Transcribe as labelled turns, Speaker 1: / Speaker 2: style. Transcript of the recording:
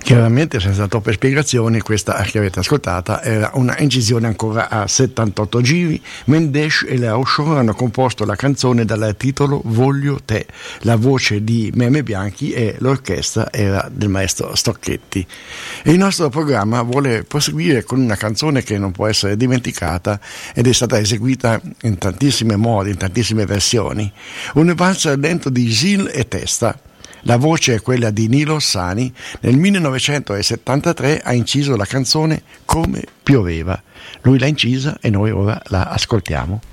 Speaker 1: Chiaramente, senza troppe spiegazioni, questa che avete ascoltata era una incisione ancora a 78 giri. Mendesh e Leo Shore hanno composto la canzone dal titolo Voglio te, la voce di Meme Bianchi e l'orchestra era del maestro Stocchetti. E il nostro programma vuole proseguire con una canzone che non può essere dimenticata ed è stata eseguita in tantissimi modi, in tantissime versioni. Un valzer lento di Gil e Testa. La voce è quella di Nilo Sani. Nel 1973 ha inciso la canzone Come pioveva. Lui l'ha incisa e noi ora la ascoltiamo.